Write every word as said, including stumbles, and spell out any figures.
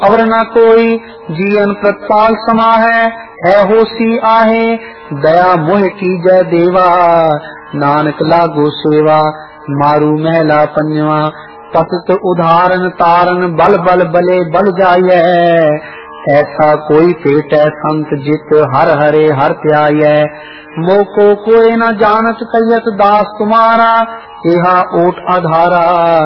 और न कोई जीवन प्रताल समा है, है होसी आहे दया मोह की जय देवा, नानक लागो सेवा मारू महला पंजवा, पतित उदाहरण तारण बल बल बले बल जाइए, ऐसा कोई पेट है संत जित हर हरे हर त्याय, मोको कोई न जानत कहियत दास तुम्हारा, एहा ओट आधारा